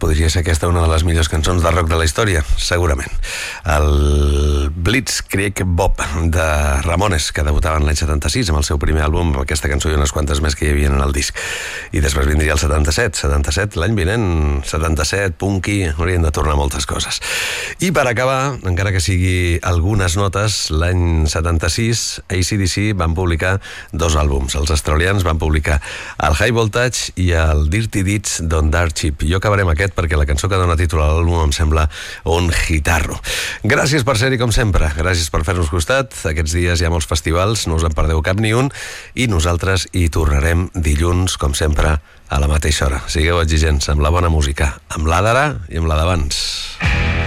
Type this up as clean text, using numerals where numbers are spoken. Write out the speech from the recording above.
podria ser aquesta una de les millors cançons de rock de la història, segurament. El Blitzkrieg Bob de Ramones, que debutaven l'any 76 amb el seu primer àlbum, amb aquesta cançó i unes quantes més que hi havia en el disc. I després vindria el 77, l'any vinent, 77, punky, haurien de tornar moltes coses. I per acabar, encara que sigui algunes notes, l'any 76 AC/DC van publicar 2 àlbums. Els australians van publicar el High Voltage i el Dirty Deeds Don't Dare Cheap. Jo acabaré amb aquest perquè la cançó que dona títol a l'àlbum em sembla un hitarro. Gràcies per ser-hi com sempre, gràcies per fer-nos costat. Aquests dies hi ha molts festivals, no us en perdeu cap ni un, i nosaltres hi tornarem dilluns, com sempre, a la mateixa hora. Sigueu exigents amb la bona música, amb la d'ara i amb la d'abans.